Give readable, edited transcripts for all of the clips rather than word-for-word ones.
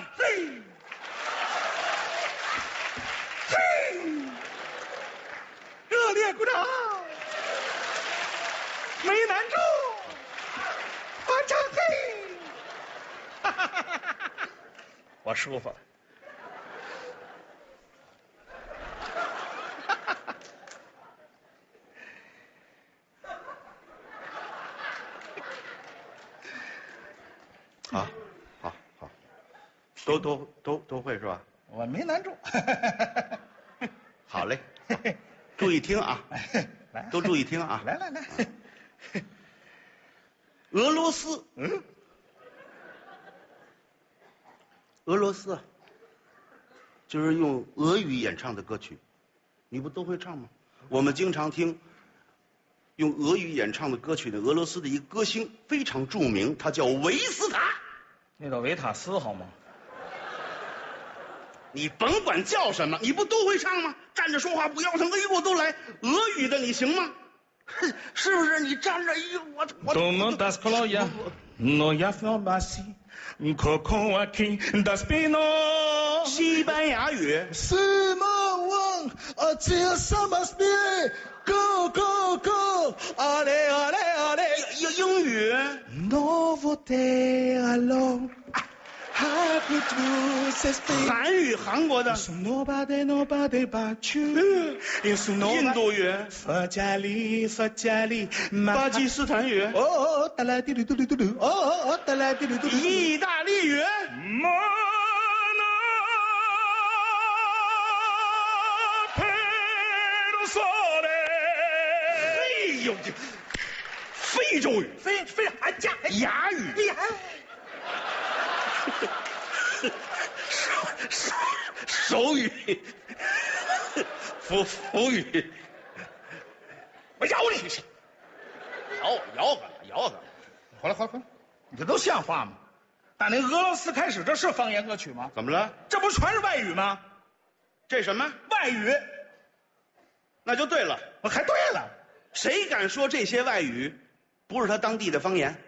掌，嘿，嘿，热烈鼓掌，没难住，把掌嘿，我舒服了。 好，好，好，都会是吧？ 我没难住。 好嘞，好注意听啊， 来， 都注意听啊。 来来来， 俄罗斯，俄罗斯啊，就是用俄语演唱的歌曲，你不都会唱吗？我们经常听用俄语演唱的歌曲的俄罗斯的一个歌星非常著名，他叫维斯塔。 那叫维塔斯好吗？ 你甭管叫什么，你不都会唱吗？站着说话不腰疼，哎呦我都来。俄语的你行吗？是不是？你站着，哎呦我。 Domo das Koloya, no ya no basi, Coco aquí das pino。 西班牙语。 什么王啊，这什么spirit go go go，啊嘞啊嘞啊嘞。 英语。 Novo de alone。 韩语，韩国的。 Nobody but you。 印度语。 佛加利， 巴基斯坦语。 哦，哒啦滴噜嘟噜嘟噜，哦，哒啦滴噜嘟噜。 意大利语。哎呦，这非洲语。 非俺家哑语。手语，福语， 我咬你！ 摇个， 好了，你这都像话吗？打那俄罗斯开始，这是方言歌曲吗？ 怎么了？ 这不全是外语吗？ 这什么外语？ 那就对了。 我还对了， 谁敢说这些外语不是他当地的方言？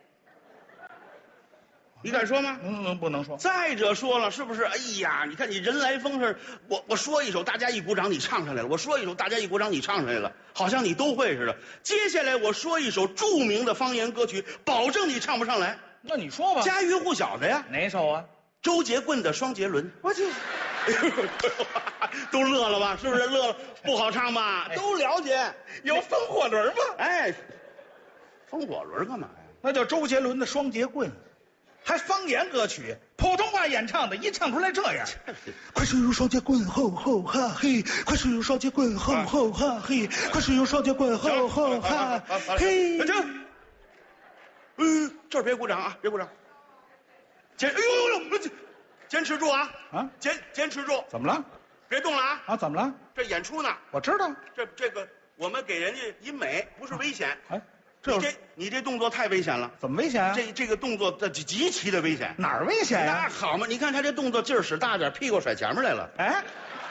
你敢说吗？ 不能说。 再者说了，是不是？哎呀，你看你人来疯似的，我说一首，大家一鼓掌，你唱上来了；我说一首，大家一鼓掌，你唱上来了，好像你都会似的。接下来我说一首著名的方言歌曲，保证你唱不上来。 那你说吧， 家喻户晓的呀。 哪首啊？ 周杰棍的《双杰伦》。 我就都乐了吧？是不是乐了？不好唱吧？都了解。 有风火轮吗？ 哎，风火轮干嘛呀？ 那叫周杰伦的《双截棍》。还方言歌曲，普通话演唱的，一唱出来这样。快使用双截棍，吼吼哈嘿！快使用双截棍，吼吼哈嘿！快使用双截棍，吼吼哈嘿！ 停！这儿别鼓掌啊，别鼓掌。坚持住啊！ 啊， 坚持住！ 怎么了？ 别动了啊！ 啊，怎么了？ 这演出呢？ 我知道。 这个我们给人家医美，不是危险。 哎， 你这动作太危险了。 怎么危险啊？ 这个动作极其的危险。 哪儿危险呀？ 那好嘛，你看他这动作劲儿使大点，屁股甩前面来了。 哎，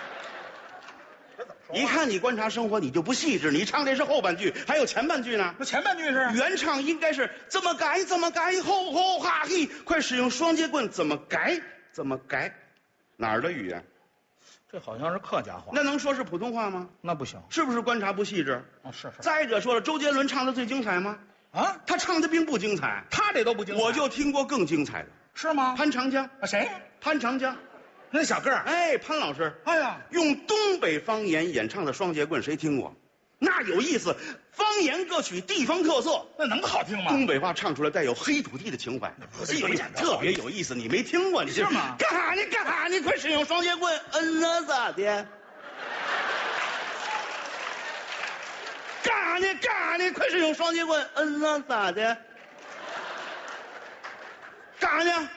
一看你观察生活，你就不细致。你唱这是后半句，还有前半句呢。 那前半句是原唱应该是怎么改，吼吼哈嘿！快使用双截棍，怎么改？哪儿的语言？ 这好像是客家话。 那能说是普通话吗？ 那不行。 是不是观察不细致？ 啊，是。 再者说了，周杰伦唱的最精彩吗？ 啊， 他唱的并不精彩， 他这都不精彩。 我就听过更精彩的。 是吗？ 潘长江。 啊，谁？ 潘长江。 那小个儿。 哎，潘老师。 哎呀， 用东北方言演唱的双截棍，谁听过？那有意思，方言歌曲地方特色， 那能好听吗？ 东北话唱出来带有黑土地的情怀，特别有意思。你没听过？你是吗？ 干哈呢？快使用双截棍，那咋的？干哈呢？快使用双截棍，那咋的？干哈呢？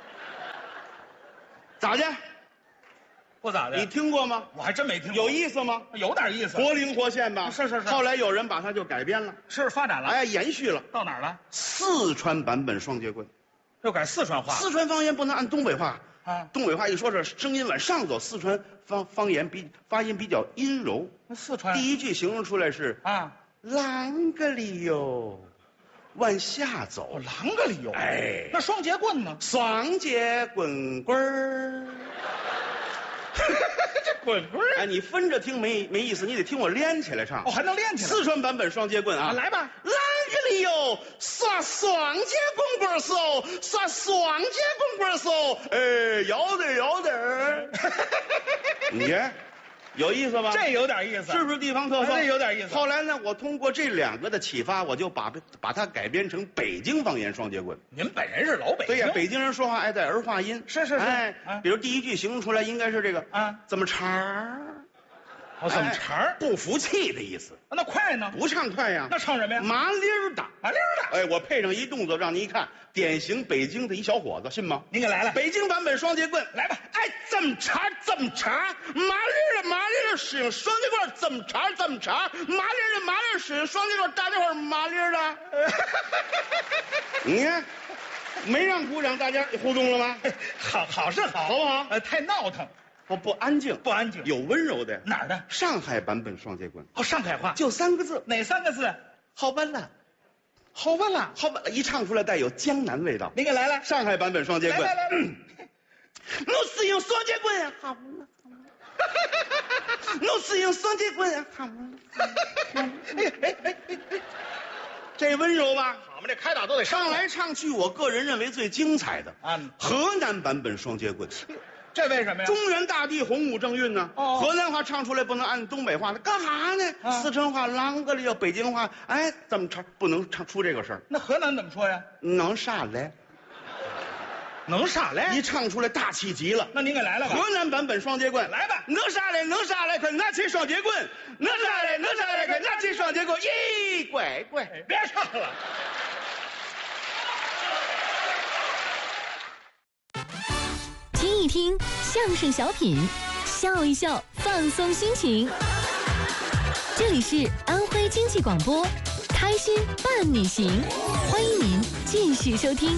咋的？ 不咋的。 你听过吗？ 我还真没听过。 有意思吗？ 有点意思， 活灵活现吧？ 是。 后来有人把它就改编了， 是发展了， 哎，延续了。 到哪儿了？ 四川版本双截棍， 又改四川话。 四川方言不能按东北话啊， 东北话一说是声音往上走，四川方言发音比较阴柔。 那四川第一句形容出来是啊， 啷个哩哟， 往下走。 哦，啷个理由？ 哎， 那双节棍呢？ 双节棍棍儿。 这滚棍儿哎，你分着听没意思，你得听我连起来唱。 哦，还能练起来。 四川版本双节棍啊， 来吧。 啷个理由？耍双节棍棍手，耍双节棍棍手。哎，要得。你看，有意思吧？ 这有点意思， 是不是地方特色？ 这有点意思。 后来呢，我通过这2个的启发，我就把它改编成北京方言双节棍。 您本人是老北京。 对呀，北京人说话爱带儿化音。 是。 哎，比如第一句形容出来应该是这个啊， 怎么茬儿？ 哦，怎么茬儿？ 不服气的意思。 那快呢？ 不唱快呀， 那唱什么呀？ 麻溜儿的。 麻溜儿的。 哎，我配上一动作，让你一看，典型北京的一小伙子，信吗？ 您给来， 北京版本双节棍， 来吧。 哎，怎么茬？麻溜儿使用双节棍，怎么茬？麻溜儿使用双节棍，大家伙儿麻溜儿的。你看，没让鼓掌，大家互动了吗？ 好是好， 好不好？ 太闹腾， 不安静， 不安静， 有温柔的。 哪儿的？ 上海版本双节棍。 哦，上海话， 就3个字， 哪3个字？ 好办了。一唱出来带有江南味道。 您给来， 上海版本双节棍。 来。 我是用双节棍，好了。我是用双节棍，好了。这温柔吧？ 好嘛，这开打都得唱来唱去，我个人认为最精彩的啊， 河南版本双节棍。 这为什么呀？ 中原大地洪武正韵呢。 哦， 河南话唱出来不能按东北话，那干啥呢？四川话啷个了？北京话，哎，怎么唱不能唱出这个事儿？ 那河南怎么说呀？ 能啥来？ 能啥来？ 一唱出来大气极了。 那您给来了吧？ 河南版本双节棍， 来吧。 能啥来？快拿起双节棍。能啥来？快拿起双节棍。咦，乖， 别唱了。 听一听相声小品，笑一笑，放松心情。这里是安徽经济广播，开心伴你行，欢迎您继续收听。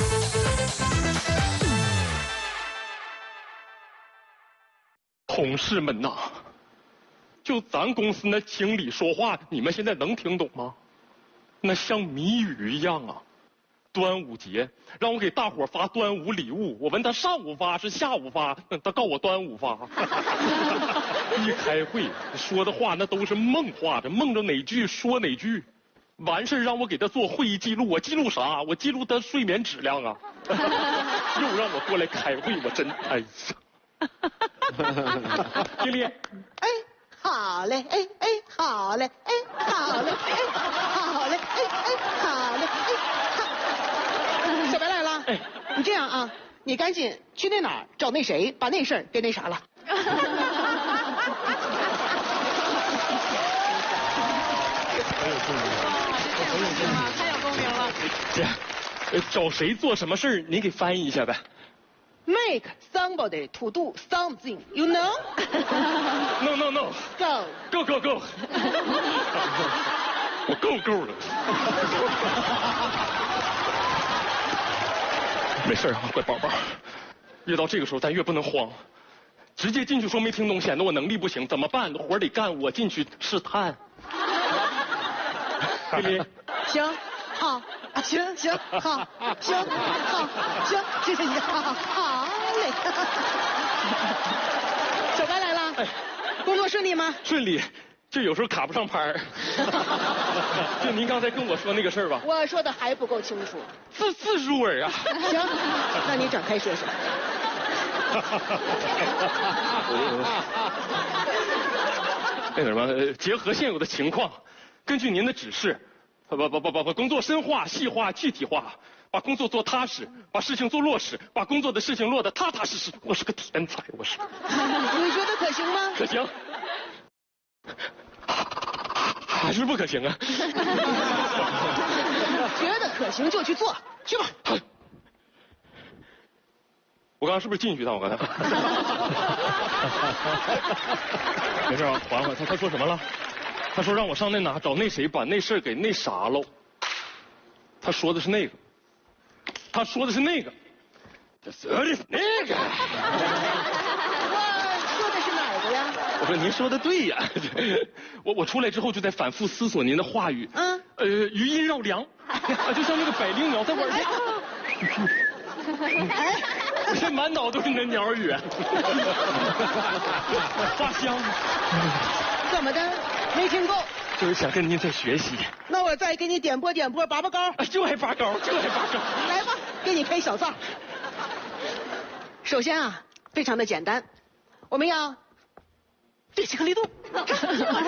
同事们呐，就咱公司那经理说话，你们现在能听懂吗？那像谜语一样啊。端午节让我给大伙发端午礼物，我问他上午发是下午发，他告我端午发。一开会说的话那都是梦话着，梦着哪句说哪句。完事让我给他做会议记录，我记录啥？我记录他睡眠质量啊。又让我过来开会，我真哎呀。经理， 哎，好嘞，哎，好嘞，哎，好嘞，哎，好嘞，哎，好嘞，哎。小白来了，哎，你这样啊，你赶紧去那哪儿找那谁，把那事儿给那啥了。 太有功名了。 这样，找谁做什么事儿，您给翻译一下呗。 Make somebody to do something, you know? No. Go. 我够了。没事啊，乖宝宝。越到这个时候，咱越不能慌，直接进去说没听懂，显得我能力不行。怎么办？活得干，我进去试探。丽丽， 行，好，行，好，行，好嘞。小白来了， 哎， 工作顺利吗？ 顺利。就有时候卡不上拍儿。就您刚才跟我说那个事儿吧， 我说的还不够清楚。 字入耳啊。 行，那你展开说说。 那什么，结合现有的情况，根据您的指示，把工作深化、细化、具体化，把工作做踏实，把事情做落实，把工作的事情落得踏踏实实。我是个天才，我是。 你觉得可行吗？ 可行。还是不可行啊？ 觉得可行就去做，去吧。 我刚刚是不是进去的？我刚才。没事啊，缓缓。他说什么了？他说让我上那哪找那谁，把那事儿给那啥喽。他说的是那个。他说的是那个。我说的是哪个呀？我说您说的对呀。我出来之后就在反复思索您的话语。 余音绕梁，就像那个百灵鸟在玩家。 哎， 我这满脑都是那鸟语。花香。 怎么的？没听够？ 就是想跟您再学习。 那我再给你点拨拔拔高。 就爱拔高，就爱拔高。 来吧，给你开小灶。首先啊，非常的简单，我们要底气颗粒度，打通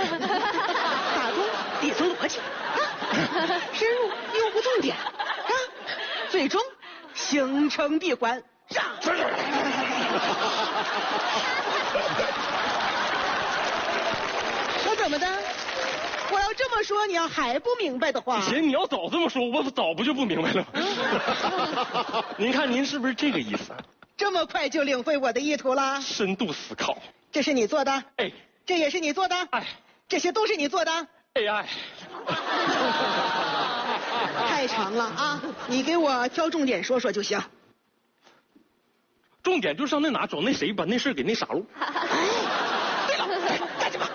底层逻辑，深入用户重点，最终形成闭环。那怎么的？我要这么说，你要还不明白的话， 姐，你要早这么说，我早不就不明白了。您看您是不是这个意思？ 这么快就领会我的意图了？ 深度思考。 这是你做的？ 哎， 这也是你做的？ 哎， 这些都是你做的？ AI。 太长了啊，你给我挑重点说说就行。 重点就是上那哪找那谁把那事给那啥了。 对了，干什么？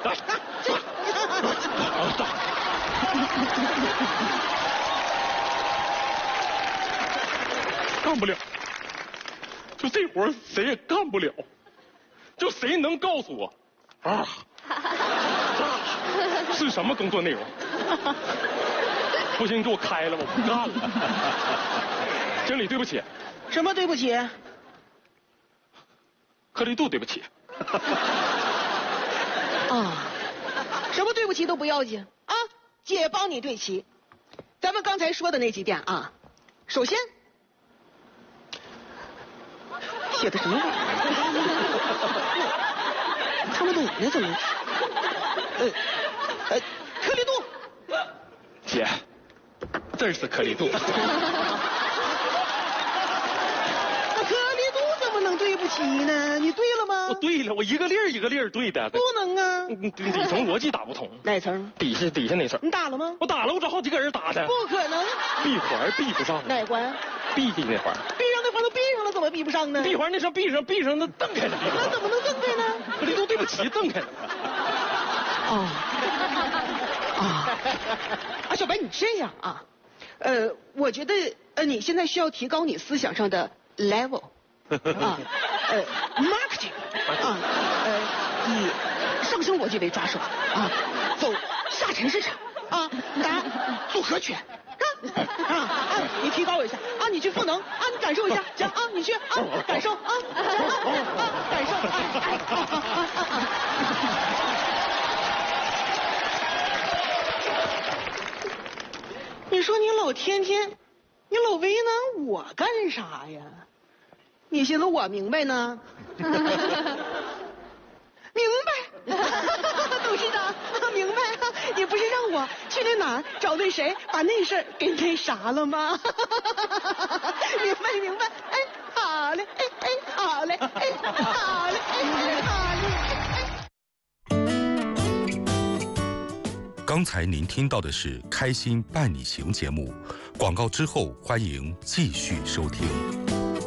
干不了，就这活谁也干不了，就谁能告诉我是什么工作内容？不行，你给我开了吧，我不干了。经理，对不起。 什么对不起？ 颗粒度对不起。 什么对不起都不要紧啊，姐帮你对齐。咱们刚才说的那几点啊，首先写的什么玩意儿？看不懂呢，怎么？颗粒度。 姐，这是颗粒度。 能对不起呢？你对了吗？ 我对了，我一个粒儿一个粒儿对的。 不能啊！ 底层逻辑打不通。 哪层？ 底下那层。 你打了吗？ 我打了，我找好几个人打的。 不可能。 闭环闭不上。 哪环？ 闭那环。 闭上那环都闭上了，怎么闭不上呢？ 闭环那上闭上那蹬开了。 那怎么能蹬开呢？ 颗粒度对不起，蹬开了。 小白，你这样啊？我觉得你现在需要提高你思想上的 level。marketing 以上升逻辑为抓手走下沉市场打组合拳你提高一下你去赋能你感受一下，行你去感受感受你说你老天天，你老为难我干啥呀？你寻思我明白呢？明白，董事长，明白。你不是让我去那哪儿找那谁，把那事儿给那啥了吗？明白。好嘞，好嘞，好嘞，好嘞。 刚才您听到的是《开心伴你行》节目，广告之后欢迎继续收听。